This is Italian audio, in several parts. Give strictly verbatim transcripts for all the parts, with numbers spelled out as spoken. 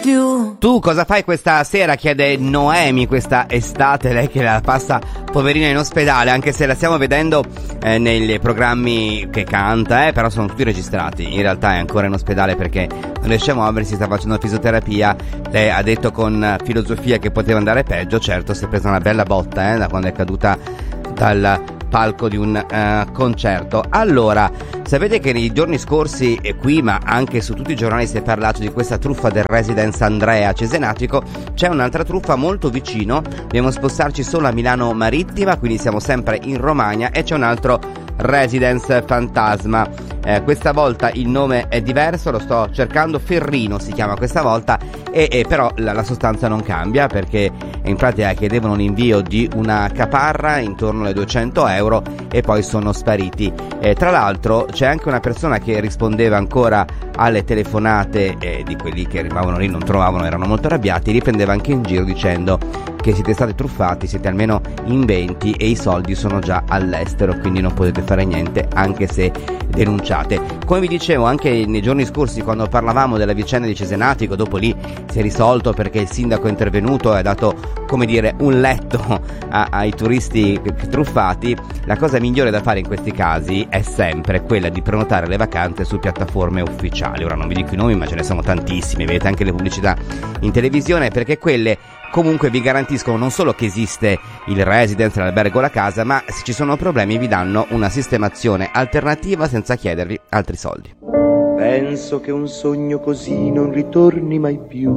più. Tu cosa fai questa sera? Chiede Noemi questa estate, lei che la passa poverina in ospedale, anche se la stiamo vedendo eh, nei programmi che canta, eh, però sono tutti registrati. In realtà è ancora in ospedale perché non riesce a muoversi, sta facendo fisioterapia. Lei ha detto con filosofia che poteva andare peggio, certo si è presa una bella botta eh, da quando è caduta dal palco di un uh, concerto. Allora, sapete che nei giorni scorsi e qui ma anche su tutti i giornali si è parlato di questa truffa del Residence Andrea a Cesenatico. C'è un'altra truffa molto vicino, dobbiamo spostarci solo a Milano Marittima, quindi siamo sempre in Romagna, e c'è un altro Residence Fantasma. Eh, questa volta il nome è diverso, lo sto cercando, Ferrino si chiama questa volta, e, e però la, la sostanza non cambia, perché in pratica chiedevano l'invio di una caparra intorno alle duecento euro e poi sono spariti. Eh, tra l'altro c'è anche una persona che rispondeva ancora alle telefonate eh, di quelli che rimanevano lì, non trovavano, erano molto arrabbiati, li prendeva anche in giro dicendo che siete stati truffati, siete almeno in venti e i soldi sono già all'estero, quindi non potete fare niente anche se denunciate. Come vi dicevo anche nei giorni scorsi, quando parlavamo della vicenda di Cesenatico, dopo lì si è risolto perché il sindaco è intervenuto e ha dato, come dire, un letto a, ai turisti truffati. La cosa migliore da fare in questi casi è sempre quella di prenotare le vacanze su piattaforme ufficiali. Ora non vi dico i nomi, ma ce ne sono tantissime, vedete anche le pubblicità in televisione, perché quelle comunque vi garantiscono non solo che esiste il residence, l'albergo, la casa, ma se ci sono problemi vi danno una sistemazione alternativa senza chiedervi altri soldi. Penso che un sogno così non ritorni mai più.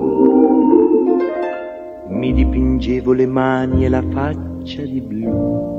Mi dipingevo le mani e la faccia di blu.